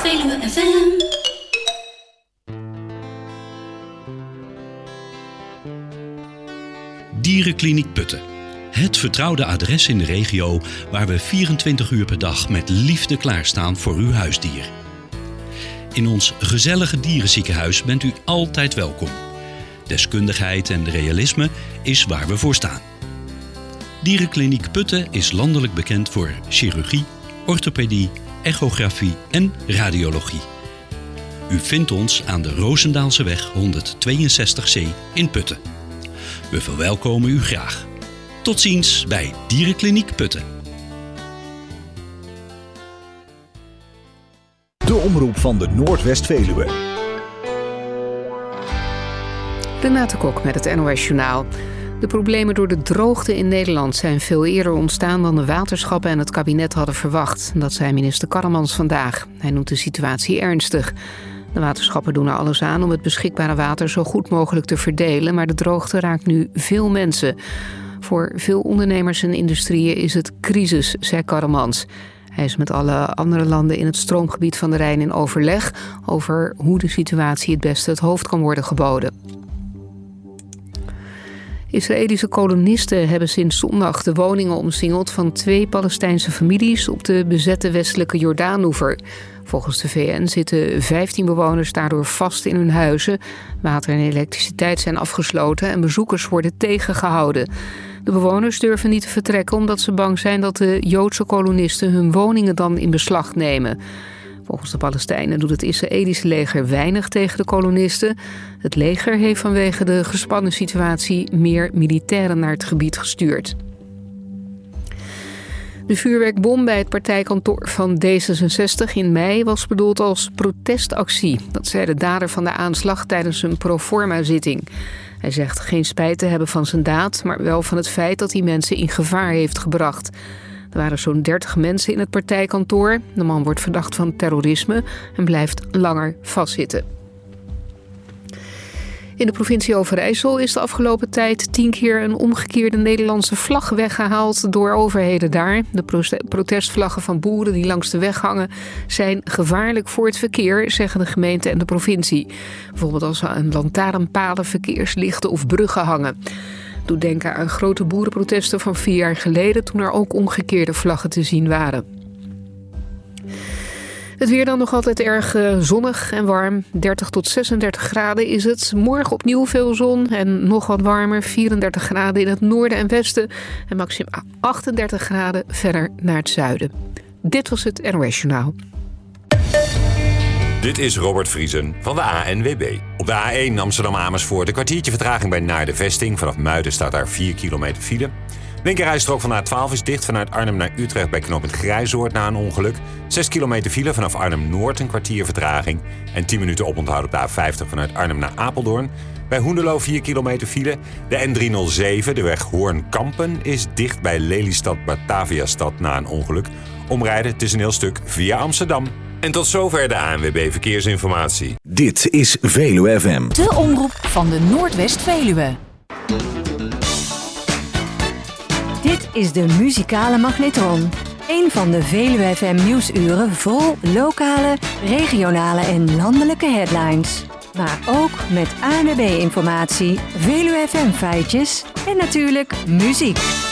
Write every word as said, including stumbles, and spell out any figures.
Veluwe F M. Dierenkliniek Putten. Het vertrouwde adres in de regio waar we vierentwintig uur per dag met liefde klaarstaan voor uw huisdier. In ons gezellige dierenziekenhuis bent u altijd welkom. Deskundigheid en realisme is waar we voor staan. Dierenkliniek Putten is landelijk bekend voor chirurgie, orthopedie, echografie en radiologie. U vindt ons aan de Roosendaalseweg honderdtweeënzestig C in Putten. We verwelkomen u graag. Tot ziens bij Dierenkliniek Putten. De omroep van de Noordwest-Veluwe. Renate Kok met het N O S Journaal. De problemen door de droogte in Nederland zijn veel eerder ontstaan dan de waterschappen en het kabinet hadden verwacht. Dat zei minister Karremans vandaag. Hij noemt de situatie ernstig. De waterschappen doen er alles aan om het beschikbare water zo goed mogelijk te verdelen, maar de droogte raakt nu veel mensen. Voor veel ondernemers en industrieën is het crisis, zei Karremans. Hij is met alle andere landen in het stroomgebied van de Rijn in overleg over hoe de situatie het beste het hoofd kan worden geboden. Israëlische kolonisten hebben sinds zondag de woningen omsingeld van twee Palestijnse families op de bezette westelijke Jordaanoever. Volgens de V N zitten vijftien bewoners daardoor vast in hun huizen. Water en elektriciteit zijn afgesloten en bezoekers worden tegengehouden. De bewoners durven niet te vertrekken omdat ze bang zijn dat de Joodse kolonisten hun woningen dan in beslag nemen. Volgens de Palestijnen doet het Israëlische leger weinig tegen de kolonisten. Het leger heeft vanwege de gespannen situatie meer militairen naar het gebied gestuurd. De vuurwerkbom bij het partijkantoor van D zesenzestig in mei was bedoeld als protestactie. Dat zei de dader van de aanslag tijdens een proforma-zitting. Hij zegt geen spijt te hebben van zijn daad, maar wel van het feit dat hij mensen in gevaar heeft gebracht. Er waren zo'n dertig mensen in het partijkantoor. De man wordt verdacht van terrorisme en blijft langer vastzitten. In de provincie Overijssel is de afgelopen tijd tien keer een omgekeerde Nederlandse vlag weggehaald door overheden daar. De protestvlaggen van boeren die langs de weg hangen zijn gevaarlijk voor het verkeer, zeggen de gemeente en de provincie. Bijvoorbeeld als er aan lantaarnpalen, verkeerslichten of bruggen hangen. Doet denken aan grote boerenprotesten van vier jaar geleden, toen er ook omgekeerde vlaggen te zien waren. Het weer dan nog altijd erg uh, zonnig en warm. dertig tot zesendertig graden is het. Morgen opnieuw veel zon en nog wat warmer. vierendertig graden in het noorden en westen. En maximaal achtendertig graden verder naar het zuiden. Dit was het N O S Journaal. Dit is Robert Vriesen van de A N W B. Op de A één Amsterdam-Amersfoort een kwartiertje vertraging bij Naarden-Vesting. Vanaf Muiden staat daar vier kilometer file. Linkerrijstrook van de A twaalf is dicht vanuit Arnhem naar Utrecht bij knooppunt Grijzoord na een ongeluk. zes kilometer file vanaf Arnhem-Noord, een kwartier vertraging. En tien minuten oponthoud op de A vijftig vanuit Arnhem naar Apeldoorn. Bij Hoenderloo vier kilometer file. De N driehonderdzeven, de weg Hoorn-Kampen, is dicht bij Lelystad-Bataviastad na een ongeluk. Omrijden, het is een heel stuk via Amsterdam. En tot zover de A N W B Verkeersinformatie. Dit is Veluwe F M. De omroep van de Noordwest-Veluwe. Dit is de muzikale magnetron. Een van de Veluwe F M nieuwsuren vol lokale, regionale en landelijke headlines. Maar ook met A N W B informatie, Veluwe F M feitjes en natuurlijk muziek.